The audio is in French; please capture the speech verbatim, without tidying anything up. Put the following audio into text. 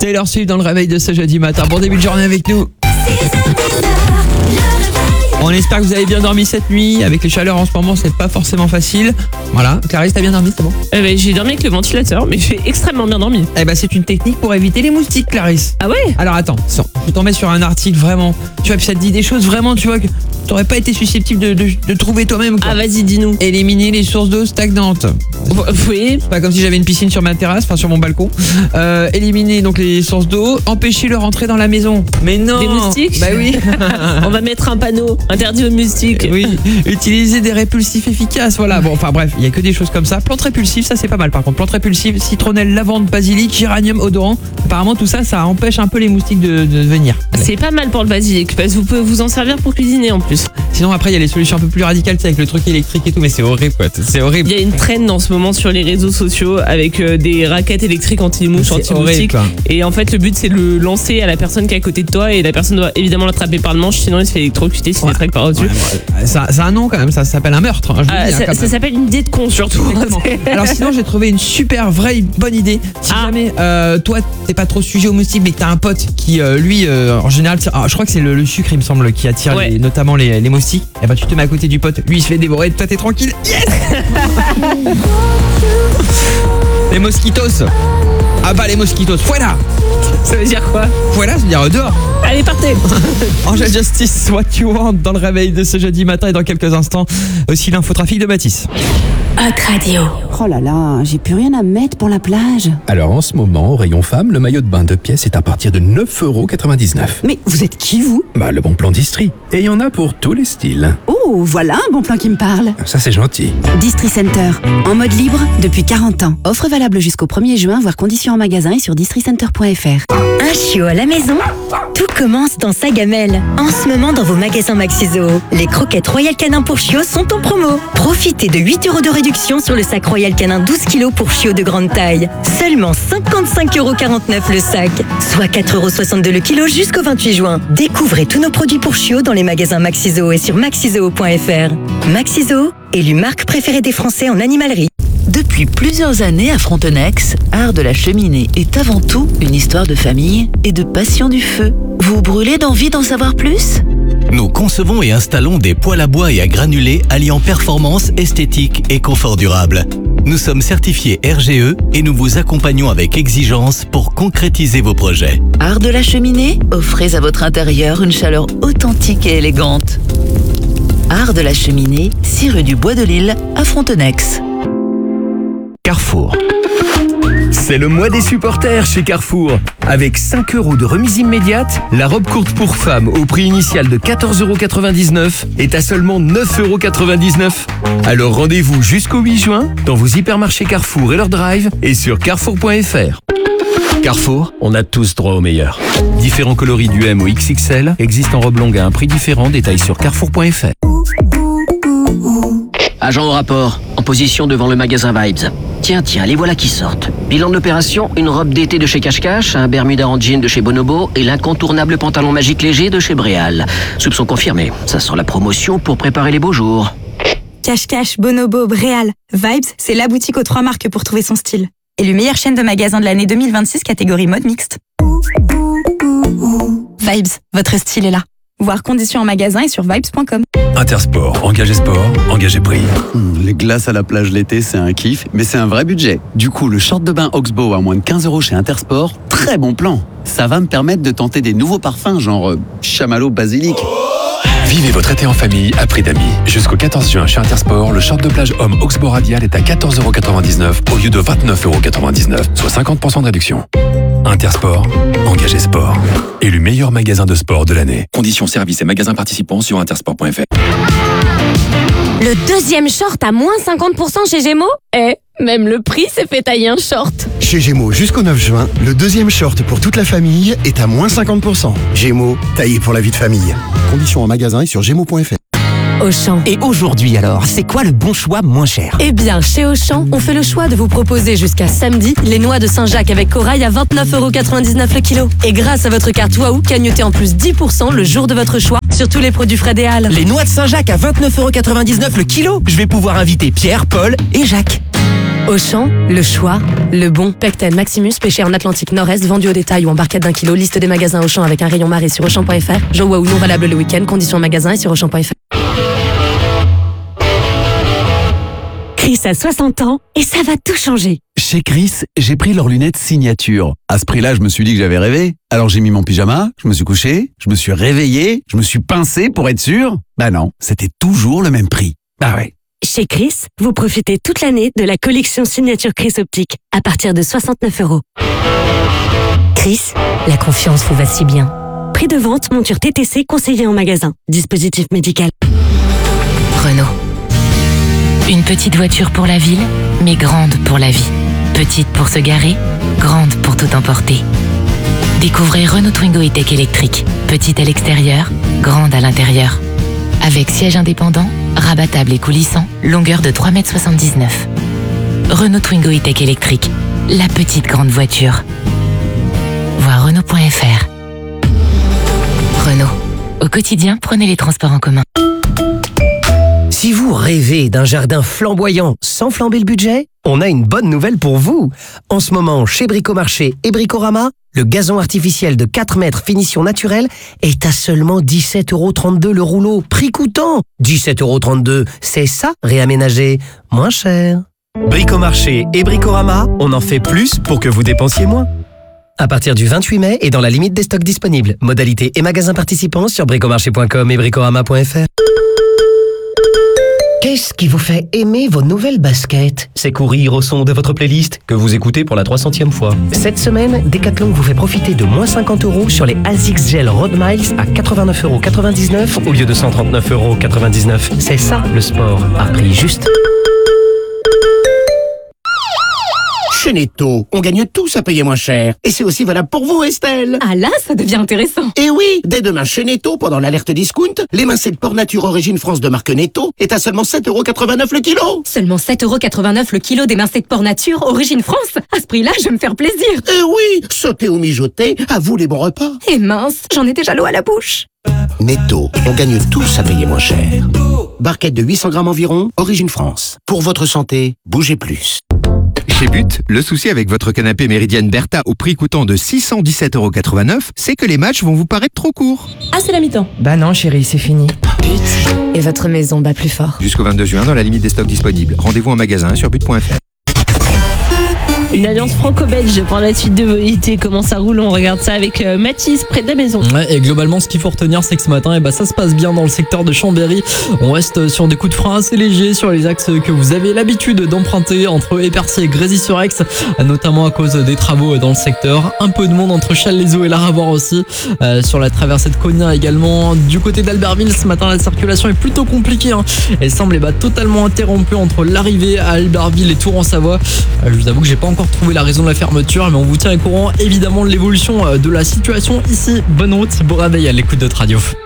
Taylor Swift dans le réveil de ce jeudi matin. Bon début de journée avec nous. On espère que vous avez bien dormi cette nuit. Avec les chaleurs en ce moment, c'est pas forcément facile. Voilà. Clarisse, t'as bien dormi, c'est bon? euh, bah, J'ai dormi avec le ventilateur, mais j'ai extrêmement bien dormi. Eh ben, c'est une technique pour éviter les moustiques, Clarisse. Ah ouais? Alors attends, je t'en mets sur un article vraiment. Tu vois, puis ça te dit des choses vraiment, tu vois, que t'aurais pas été susceptible de, de, de trouver toi-même. Quoi. Ah vas-y, dis-nous. Éliminer les sources d'eau stagnantes. Oui. Pas comme si j'avais une piscine sur ma terrasse, enfin sur mon balcon. Euh, éliminer donc les sources d'eau, empêcher leur entrée dans la maison. Mais non. Des moustiques? Bah oui. On va mettre un panneau interdit aux moustiques. Oui. Utiliser des répulsifs efficaces. Voilà. Bon, enfin bref, il y a que des choses comme ça. Plantes répulsives, ça c'est pas mal. Par contre, plantes répulsives, citronnelle, lavande, basilic, géranium, odorant. Apparemment tout ça, ça empêche un peu les moustiques de, de venir. C'est pas mal pour le basilic parce que vous pouvez vous en servir pour cuisiner en plus. Sinon après il y a les solutions un peu plus radicales, tu sais, avec le truc électrique et tout, mais c'est horrible quoi. C'est horrible. Il y a une traîne en ce moment sur les réseaux sociaux avec euh, des raquettes électriques anti-mouches, anti-moustiques. Et en fait le but c'est de le lancer à la personne qui est à côté de toi et la personne doit évidemment l'attraper par le manche, sinon il se fait électrocuter s'il est par au-dessus. Ouais, ouais. Ça, ça a un nom quand même, ça s'appelle un meurtre. Hein, je ah, dis, ça hein, ça s'appelle une idée de con surtout. Alors sinon j'ai trouvé une super vraie bonne idée. Si ah. jamais euh, toi t'es pas trop sujet aux moustiques mais que t'as un pote qui euh, lui euh, en général ah, je crois que c'est le, le sucre il me semble qui attire ouais. les, notamment les, les moustiques, et bah tu te mets à côté du pote, lui il se fait dévorer, toi t'es tranquille. Yes. Les mosquitos. Ah bah les mosquitos, voilà. Ça veut dire quoi? Voilà, ça veut dire dehors. Allez, partez. Angel Justice, What You Want dans le réveil de ce jeudi matin, et dans quelques instants aussi l'infotrafic de Mathis. Hot Radio. Oh là là, j'ai plus rien à mettre pour la plage. Alors en ce moment, au rayon femme, le maillot de bain deux pièces est à partir de neuf euros quatre-vingt-dix-neuf. Mais vous êtes qui vous? Bah le bon plan d'Istri. Et il y en a pour tous les styles. Oh, voilà un bon plan qui me parle. Ça c'est gentil. Distri Center, en mode libre depuis quarante ans. Offre valable jusqu'au premier juin, voire conditions en magasin et sur districenter point f r. Un chiot à la maison? Tout commence dans sa gamelle. En ce moment dans vos magasins Maxiso, les croquettes Royal Canin pour chiots sont en promo. Profitez de huit euros de réduction sur le sac Royal Canin douze kilos pour chiots de grande taille. Seulement cinquante-cinq euros quarante-neuf le sac, soit quatre euros soixante-deux le kilo jusqu'au vingt-huit juin. Découvrez tous nos produits pour chiots dans les magasins Maxiso et sur maxiso point f r. Maxiso, élu marque préférée des Français en animalerie. Depuis plusieurs années à Frontenex, Art de la cheminée est avant tout une histoire de famille et de passion du feu. Vous brûlez d'envie d'en savoir plus ? Nous concevons et installons des poêles à bois et à granulés alliant performance, esthétique et confort durable. Nous sommes certifiés R G E et nous vous accompagnons avec exigence pour concrétiser vos projets. Art de la cheminée, offrez à votre intérieur une chaleur authentique et élégante. Art de la cheminée, six rue du Bois de Lille à Frontenex. Carrefour. C'est le mois des supporters chez Carrefour. Avec cinq euros de remise immédiate, la robe courte pour femmes au prix initial de quatorze euros quatre-vingt-dix-neuf est à seulement neuf euros quatre-vingt-dix-neuf. Alors rendez-vous jusqu'au huit juin dans vos hypermarchés Carrefour et leur drive et sur carrefour point f r. Carrefour, on a tous droit au meilleur. Différents coloris du M au X X L existent en robe longue à un prix différent. Détails sur carrefour point f r. Agent au rapport, en position devant le magasin Vibes. Tiens, tiens, les voilà qui sortent. Bilan de l'opération, une robe d'été de chez Cache Cache, un Bermuda en jean de chez Bonobo et l'incontournable pantalon magique léger de chez Bréal. Soupçon confirmé, ça sent la promotion pour préparer les beaux jours. Cache Cache, Bonobo, Bréal, Vibes, c'est la boutique aux trois marques pour trouver son style. Élu meilleure chaîne de magasins de l'année deux mille vingt-six, catégorie mode mixte. Vibes, votre style est là. Voir conditions en magasin et sur vibes point com. Intersport, engagé sport, engagé prix. Mmh, les glaces à la plage l'été, c'est un kiff, mais c'est un vrai budget. Du coup, le short de bain Oxbow à moins de quinze euros chez Intersport, très bon plan. Ça va me permettre de tenter des nouveaux parfums, genre euh, chamallow basilic. Vivez votre été en famille à prix d'amis. Jusqu'au quatorze juin chez Intersport, le short de plage homme Oxbow Radial est à quatorze euros quatre-vingt-dix-neuf au lieu de vingt-neuf euros quatre-vingt-dix-neuf, soit cinquante pour cent de réduction. Intersport, engagé sport. Élu meilleur magasin de sport de l'année. Conditions, services et magasins participants sur intersport point f r. Le deuxième short à moins cinquante pour cent chez Gémeaux? Eh, même le prix s'est fait tailler un short. Chez Gémeaux, jusqu'au neuf juin, le deuxième short pour toute la famille est à moins cinquante pour cent. Gémeaux, taillé pour la vie de famille. Conditions en magasin et sur gémeaux point f r. Auchan. Et aujourd'hui alors, c'est quoi le bon choix moins cher? Eh bien, chez Auchan, on fait le choix de vous proposer jusqu'à samedi les noix de Saint-Jacques avec corail à vingt-neuf euros quatre-vingt-dix-neuf le kilo. Et grâce à votre carte Waouh, cagnotez en plus dix pour cent le jour de votre choix sur tous les produits Fred et Halles. Les noix de Saint-Jacques à vingt-neuf euros quatre-vingt-dix-neuf le kilo? Je vais pouvoir inviter Pierre, Paul et Jacques. Auchan, le choix, le bon. Pecten Maximus, pêché en Atlantique Nord-Est, vendu au détail ou en barquette d'un kilo. Liste des magasins Auchan avec un rayon marée sur Auchan point F R. Joe ou non valable le week-end. Conditions en magasin et sur Auchan point F R. Chris a soixante ans et ça va tout changer. Chez Chris, j'ai pris leurs lunettes signature. À ce prix-là, je me suis dit que j'avais rêvé. Alors j'ai mis mon pyjama, je me suis couché, je me suis réveillé, je me suis pincé pour être sûr. Bah non, c'était toujours le même prix. Bah ouais. Chez Chris, vous profitez toute l'année de la collection signature Chris Optique à partir de soixante-neuf euros. Chris, la confiance vous va si bien. Prix de vente, monture T T C conseillé en magasin. Dispositif médical. Renault. Une petite voiture pour la ville, mais grande pour la vie. Petite pour se garer, grande pour tout emporter. Découvrez Renault Twingo E-Tech électrique. Petite à l'extérieur, grande à l'intérieur. Avec siège indépendant, rabattable et coulissant, longueur de trois mètres soixante-dix-neuf. Renault Twingo E-Tech électrique, la petite grande voiture. Voir Renault point F R. Renault. Au quotidien, prenez les transports en commun. Si vous rêvez d'un jardin flamboyant sans flamber le budget, on a une bonne nouvelle pour vous. En ce moment, chez Bricomarché et Bricorama, le gazon artificiel de quatre mètres finition naturelle est à seulement dix-sept euros trente-deux le rouleau. Prix coûtant. dix-sept euros trente-deux, c'est ça, réaménager moins cher. Bricomarché et Bricorama, on en fait plus pour que vous dépensiez moins. À partir du vingt-huit mai et dans la limite des stocks disponibles. Modalités et magasins participants sur bricomarché point com et bricorama point F R. Qu'est-ce qui vous fait aimer vos nouvelles baskets? C'est courir au son de votre playlist que vous écoutez pour la trois centième fois. Cette semaine, Decathlon vous fait profiter de moins cinquante euros sur les ASICS Gel Road Miles à quatre-vingt-neuf euros quatre-vingt-dix-neuf au lieu de cent trente-neuf euros quatre-vingt-dix-neuf. C'est ça le sport, à prix juste. Chez Netto, on gagne tous à payer moins cher. Et c'est aussi valable pour vous, Estelle. Ah là, ça devient intéressant. Et oui, dès demain chez Netto, pendant l'alerte discount, l'émincé de porc nature origine France de marque Netto est à seulement sept euros quatre-vingt-neuf le kilo. Seulement sept euros quatre-vingt-neuf le kilo d'émincé de porc nature origine France. À ce prix-là, je vais me faire plaisir. Et oui, sauter ou mijoter, à vous les bons repas. Et mince, j'en ai déjà l'eau à la bouche. Netto, on gagne tous à payer moins cher. Barquette de huit cents grammes environ, origine France. Pour votre santé, bougez plus. Chez But, le souci avec votre canapé Meridian Bertha au prix coûtant de six cent dix-sept euros quatre-vingt-neuf, c'est que les matchs vont vous paraître trop courts. Ah, c'est la mi-temps. Bah non, chérie, c'est fini. But. Et votre maison bat plus fort. Jusqu'au vingt-deux juin, dans la limite des stocks disponibles. Rendez-vous en magasin sur but point F R. Une alliance franco-belge pour la suite de vos hits. Comment ça roule? On regarde ça avec euh, Mathis près de la maison. Ouais, et globalement, ce qu'il faut retenir, c'est que ce matin, eh ben, ça se passe bien dans le secteur de Chambéry. On reste sur des coups de frein assez légers sur les axes que vous avez l'habitude d'emprunter entre Épercy et Grésy-sur-Aix, notamment à cause des travaux dans le secteur. Un peu de monde entre Challes-les-Eaux et Laravoir aussi. Euh, sur la traversée de Cognin également. Du côté d'Albertville, ce matin, la circulation est plutôt compliquée. Hein. Elle semble eh ben, totalement interrompue entre l'arrivée à Albertville et Tours-en-Savoie. Euh, je vous avoue que j'ai pas encore trouvé la raison de la fermeture, mais on vous tient au courant évidemment de l'évolution de la situation ici. Bonne route, bon réveil à l'écoute de notre radio.